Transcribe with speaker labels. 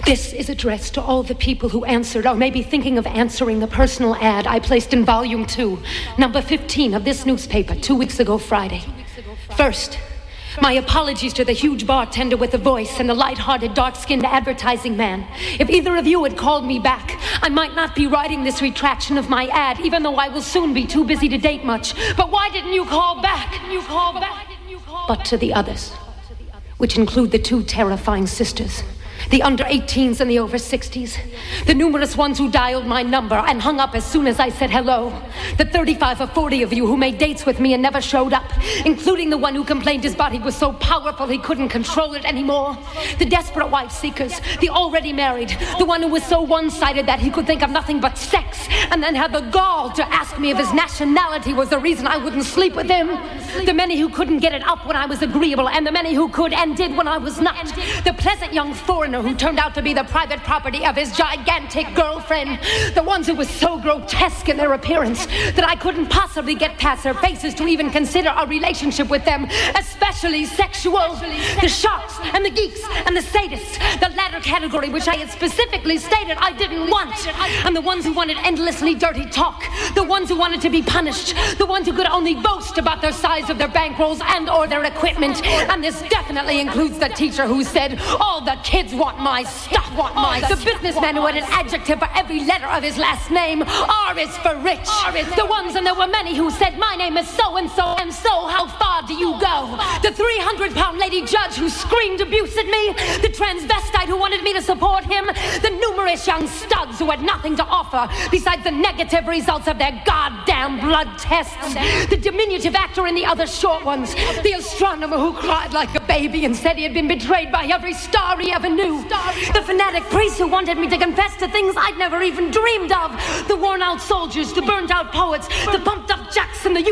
Speaker 1: This is addressed to all the people who answered or may be thinking of answering the personal ad I placed in Volume 2, number 15 of this newspaper 2 weeks ago Friday. First, my apologies to the huge bartender with the voice and the light-hearted, dark-skinned advertising man. If either of you had called me back, I might not be writing this retraction of my ad, even though I will soon be too busy to date much. But why didn't you call back? But to the others, which include the two terrifying sisters, the under-18s and the over-60s, the numerous ones who dialed my number and hung up as soon as I said hello, the 35 or 40 of you who made dates with me and never showed up, including the one who complained his body was so powerful he couldn't control it anymore, the desperate wife seekers, the already married, the one who was so one-sided that he could think of nothing but sex, and then had the gall to ask me if his nationality was the reason I wouldn't sleep with him, the many who couldn't get it up when I was agreeable, and the many who could and did when I was not, the pleasant young foreigner who turned out to be the private property of his gigantic girlfriend, the ones who were so grotesque in their appearance that I couldn't possibly get past their faces to even consider a relationship with them, especially sexual, the sharks and the geeks and the sadists, the latter category which I had specifically stated I didn't want, and the ones who wanted endlessly dirty talk, the ones who wanted to be punished, the ones who could only boast about the size of their bankrolls and or their equipment, and this definitely includes the teacher who said, all the kids want my stuff, the businessman who had an adjective for every letter of his last name. R is for rich. The ones, and there were many, who said, my name is so-and-so, and so how far do you go? The 300-pound lady judge who screamed abuse at me, the transvestite who wanted me to support him, the numerous young studs who had nothing to offer besides the negative results of their goddamn blood tests, the diminutive actor and the other short ones, the astronomer who cried like a baby and said he had been betrayed by every star he ever knew, the fanatic priest who wanted me to confess to things I'd never even dreamed of, the worn-out soldiers, the burnt-out poets, the pumped-up jacks and the